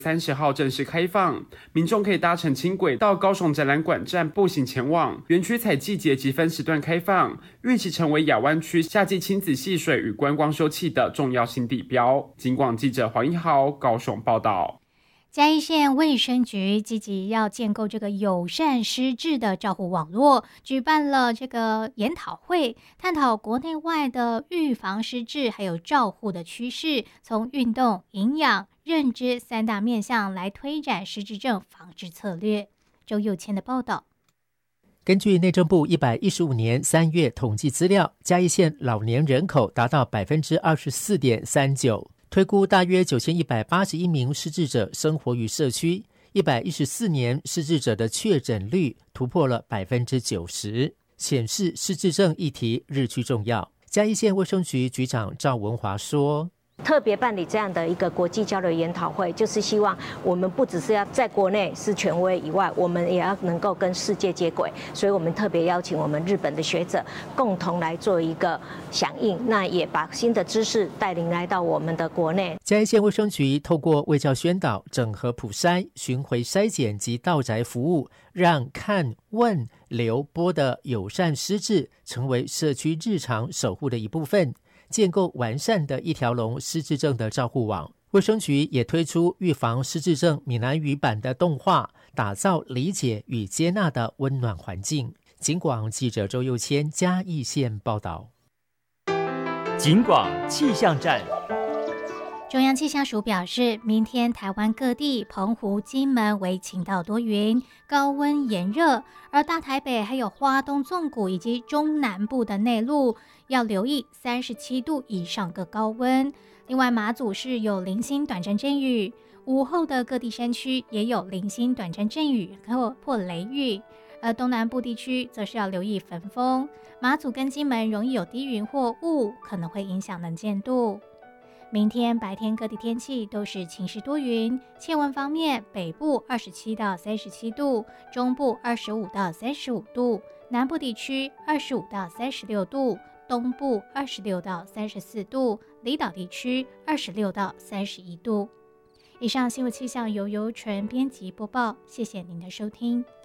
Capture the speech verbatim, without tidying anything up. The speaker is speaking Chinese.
三十号正式开放，民众可以搭乘轻轨到高雄展览馆站步行前往。园区采季节及分时段开放，预期成为亚湾区夏季亲子戏水与观光休憩的重要新地标。警广记者黄一豪高雄报道。 嘉义县卫生局积极要建构这个友善失智的照护网络，举办了这个研讨会，探讨国内外的预防失智还有照护的趋势，从运动、营养、认知三大面向来推展失智症防治策略。周佑谦的报道。 根据内政部一百一十五年三月统计资料，嘉义县老年人口达到百分之二十四点三九。推估大约九千一百八十一名失智者生活于社区，一百一十四年失智者的确诊率突破了百分之九十，显示失智症议题日趋重要。嘉义县卫生局局长赵文华说， 特别办理这样的一个国际交流研讨会，就是希望我们不只是要在国内是权威以外，我们也要能够跟世界接轨，所以我们特别邀请我们日本的学者共同来做一个响应，那也把新的知识带领来到我们的国内。 嘉义县卫生局透过卫教宣导、整合普筛、巡回筛检及到宅服务，让看、问、留、播的友善失智成为社区日常守护的一部分，建构完善的一条龙失智症的照护网。卫生局也推出预防失智症闽南语版的动画，打造理解与接纳的温暖环境。警广记者周佑谦嘉义县报道。 警广气象站。 中央气象署表示，明天台湾各地澎湖、金门为晴到多云，高温炎热，而大台北还有花东纵谷以及中南部的内陆要留意三十七度以上的高温。另外，马祖是有零星短暂阵雨，午后的各地山区也有零星短暂阵雨或或雷雨，而东南部地区则是要留意焚风。马祖跟金门容易有低云或雾，可能会影响能见度。明天白天各地天气都是晴时多云，气温方面，北部二十七到三十七度，中部二十五到三十五度，南部地区二十五到三十六度，东部二十六到三十四度，离岛地区二十六到三十一度。以上新闻气象由尤纯编辑播报，谢谢您的收听。